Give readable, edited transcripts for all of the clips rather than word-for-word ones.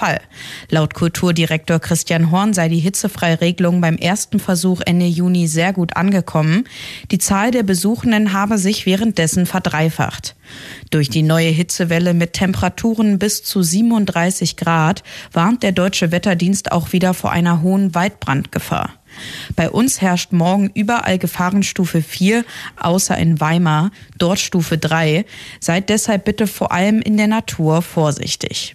Fall. Laut Kulturdirektor Christian Horn sei die Hitzefreiregelung beim ersten Versuch Ende Juni sehr gut angekommen. Die Zahl der Besuchenden habe sich währenddessen verdreifacht. Durch die neue Hitzewelle mit Temperaturen bis zu 37 Grad warnt der Deutsche Wetterdienst auch wieder vor einer hohen Waldbrandgefahr. Bei uns herrscht morgen überall Gefahrenstufe 4, außer in Weimar, dort Stufe 3. Seid deshalb bitte vor allem in der Natur vorsichtig.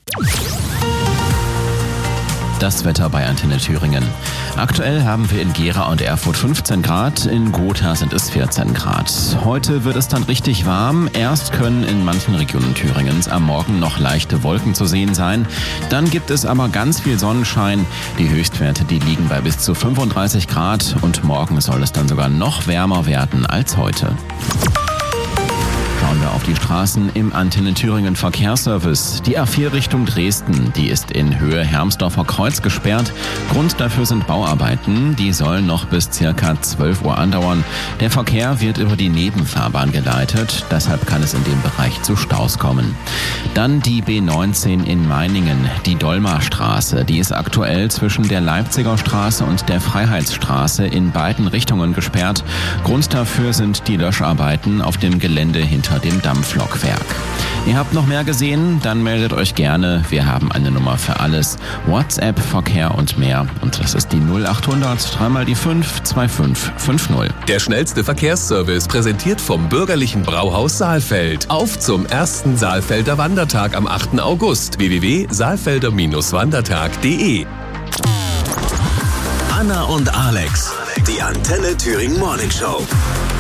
Das Wetter bei Antenne Thüringen. Aktuell haben wir in Gera und Erfurt 15 Grad, in Gotha sind es 14 Grad. Heute wird es dann richtig warm. Erst können in manchen Regionen Thüringens am Morgen noch leichte Wolken zu sehen sein. Dann gibt es aber ganz viel Sonnenschein. Die Höchstwerte, die liegen bei bis zu 35 Grad und morgen soll es dann sogar noch wärmer werden als heute. Schauen wir auf die Straßen im Antenne Thüringen Verkehrsservice. Die A4 Richtung Dresden, die ist in Höhe Hermsdorfer Kreuz gesperrt. Grund dafür sind Bauarbeiten. Die sollen noch bis ca. 12 Uhr andauern. Der Verkehr wird über die Nebenfahrbahn geleitet. Deshalb kann es in dem Bereich zu Staus kommen. Dann die B19 in Meiningen, die Dolmarstraße. Die ist aktuell zwischen der Leipziger Straße und der Freiheitsstraße in beiden Richtungen gesperrt. Grund dafür sind die Löscharbeiten auf dem Gelände hinter dem Dampflokwerk. Ihr habt noch mehr gesehen? Dann meldet euch gerne. Wir haben eine Nummer für alles. WhatsApp, Verkehr und mehr. Und das ist die 0800 3 mal die 5 2550. Der schnellste Verkehrsservice präsentiert vom Bürgerlichen Brauhaus Saalfeld. Auf zum ersten Saalfelder Wandertag am 8. August. www.saalfelder-wandertag.de. Anna und Alex. Die Antenne Thüringen Morning Show.